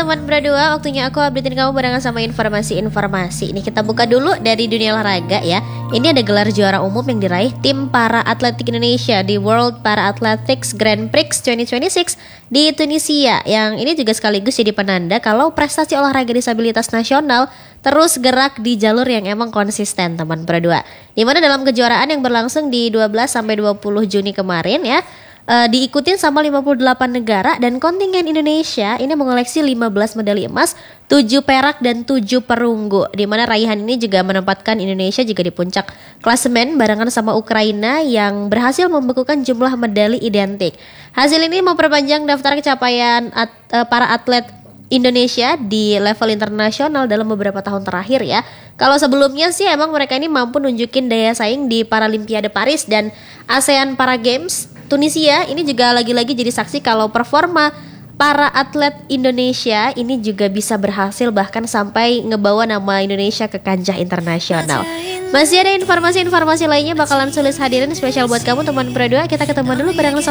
teman berdua, waktunya aku updatein kamu barengan sama informasi-informasi. Ini kita buka dulu dari dunia olahraga ya. Ini ada gelar juara umum yang diraih tim para atletik Indonesia di World Para Athletics Grand Prix 2026 di Tunisia. Yang ini juga sekaligus jadi penanda kalau prestasi olahraga disabilitas nasional terus gerak di jalur yang emang konsisten teman berdua. Dimana dalam kejuaraan yang berlangsung di 12 sampai 20 Juni kemarin ya, diikutin sama 58 negara dan kontingen Indonesia ini mengoleksi 15 medali emas, 7 perak dan 7 perunggu. Di mana raihan ini juga menempatkan Indonesia juga di puncak klasemen barengan sama Ukraina yang berhasil membekukan jumlah medali identik. Hasil ini memperpanjang daftar capaian para atlet Indonesia di level internasional dalam beberapa tahun terakhir ya. Kalau sebelumnya sih emang mereka ini mampu nunjukin daya saing di Paralimpiade Paris dan ASEAN Para Games. Tunisia ini juga lagi-lagi jadi saksi kalau performa para atlet Indonesia ini juga bisa berhasil bahkan sampai ngebawa nama Indonesia ke kancah internasional. Masih ada informasi-informasi lainnya bakalan sulit hadirin spesial buat kamu teman berdua. Kita ketemu dulu bareng